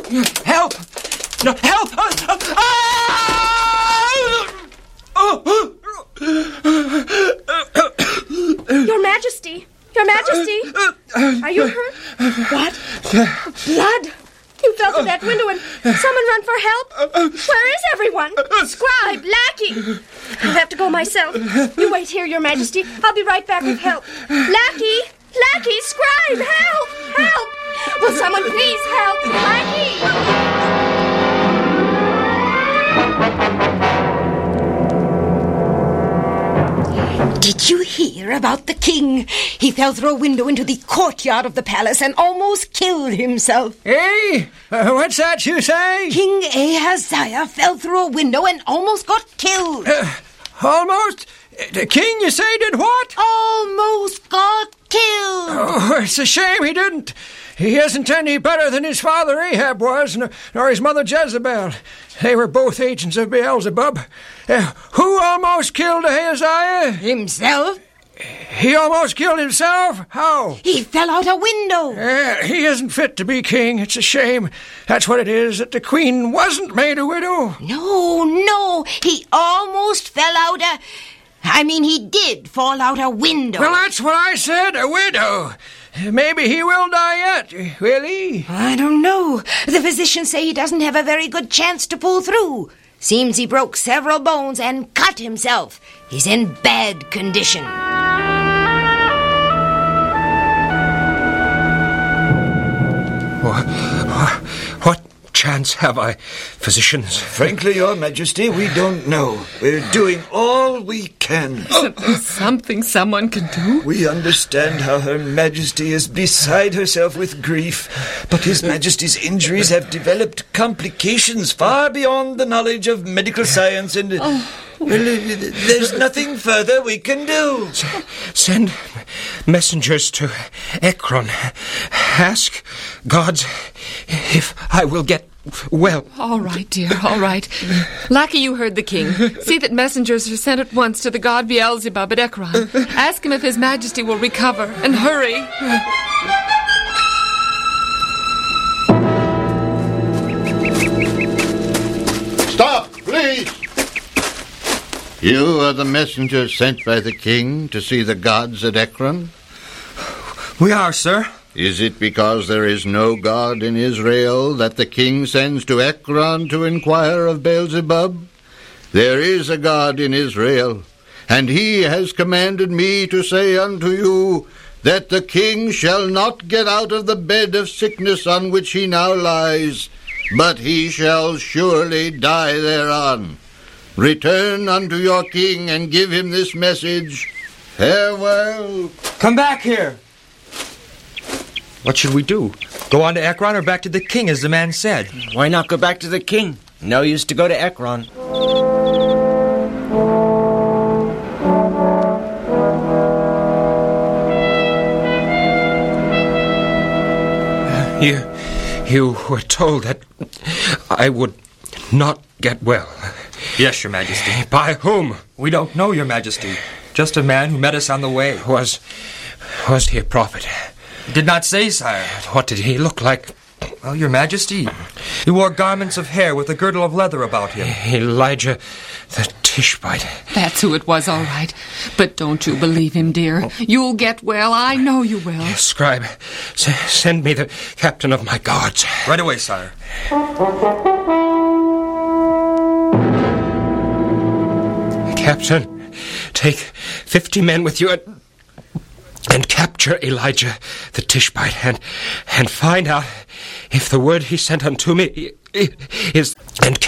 Help! No, help! Your Majesty! Your Majesty! Are you hurt? What? Blood! You fell through that window and someone run for help? Where is everyone? Scribe, lackey! I'll have to go myself. You wait here, Your Majesty. I'll be right back with help. Lackey! Lackey! Scribe! Help! Help! Will someone please help? Lackey! Did you hear about the king? He fell through a window into the courtyard of the palace and almost killed himself. Hey, what's that you say? King Ahaziah fell through a window and almost got killed. Almost? The king, you say, did what? Almost got killed. Oh, it's a shame he didn't. He isn't any better than his father Ahab was, nor his mother Jezebel. They were both agents of Beelzebub. Who almost killed Ahaziah? Himself? He almost killed himself? How? He fell out a window. He isn't fit to be king. It's a shame. That's what it is, that the queen wasn't made a widow. No. He almost fell out he did fall out a window. Well, that's what I said, a widow. Maybe he will die yet, will he? I don't know. The physicians say he doesn't have a very good chance to pull through. Seems he broke several bones and cut himself. He's in bad condition. What chance have I, physicians? Frankly, Your Majesty, we don't know. We're doing all we can. Isn't there something someone can do? We understand how Her Majesty is beside herself with grief, but His Majesty's injuries have developed complications far beyond the knowledge of medical science, and there's nothing further we can do. Send messengers to Ekron. Ask gods if I will get well. All right, dear, all right. Lackey, you heard the king. See that messengers are sent at once to the god Beelzebub at Ekron. Ask him if His Majesty will recover, and hurry. Stop, please! You are the messengers sent by the king to see the gods at Ekron? We are, sir. Is it because there is no god in Israel that the king sends to Ekron to inquire of Beelzebub? There is a God in Israel, and he has commanded me to say unto you that the king shall not get out of the bed of sickness on which he now lies, but he shall surely die thereon. Return unto your king and give him this message. Farewell. Come back here. What should we do? Go on to Ekron or back to the king, as the man said? Why not go back to the king? No use to go to Ekron. You were told that I would not get well. Yes, Your Majesty. By whom? We don't know, Your Majesty. Just a man who met us on the way. Was he a prophet? Did not say, sire. What did he look like? Well, Your Majesty, he wore garments of hair with a girdle of leather about him. Elijah the Tishbite. That's who it was, all right. But don't you believe him, dear. You'll get well. I know you will. Scribe, send me the captain of my guards. Right away, sire. Captain, take 50 men with you and capture Elijah the Tishbite and find out if the word he sent unto me is... and